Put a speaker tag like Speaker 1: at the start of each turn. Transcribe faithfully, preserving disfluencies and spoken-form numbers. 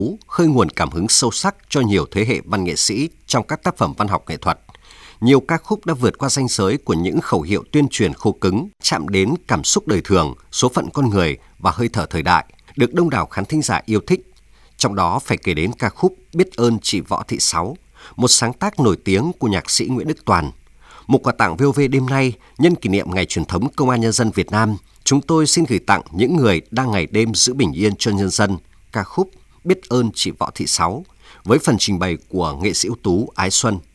Speaker 1: khơi nguồn cảm hứng sâu sắc cho nhiều thế hệ văn nghệ sĩ trong các tác phẩm văn học nghệ thuật. Nhiều ca khúc đã vượt qua ranh giới của những khẩu hiệu tuyên truyền khô cứng, chạm đến cảm xúc đời thường, số phận con người và hơi thở thời đại, được đông đảo khán thính giả yêu thích. Trong đó phải kể đến ca khúc Biết ơn chị Võ Thị Sáu, một sáng tác nổi tiếng của nhạc sĩ Nguyễn Đức Toàn. Một quà tặng vê o vê đêm nay, nhân kỷ niệm Ngày truyền thống Công an Nhân dân Việt Nam, chúng tôi xin gửi tặng những người đang ngày đêm giữ bình yên cho nhân dân ca khúc Biết ơn chị Võ Thị Sáu, với phần trình bày của nghệ sĩ ưu tú Ái Xuân.